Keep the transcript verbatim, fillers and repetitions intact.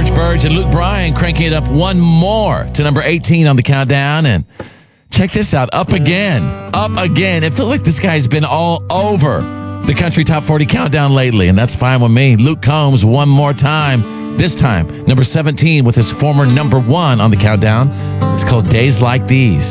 George Burge and Luke Bryan cranking it up one more to number eighteen on the countdown. And check this out. Up again. Up again. It feels like this guy's been all over the country top forty countdown lately, and that's fine with me. Luke Combs one more time. This time, number seventeen with his former number one on the countdown. It's called Days Like These.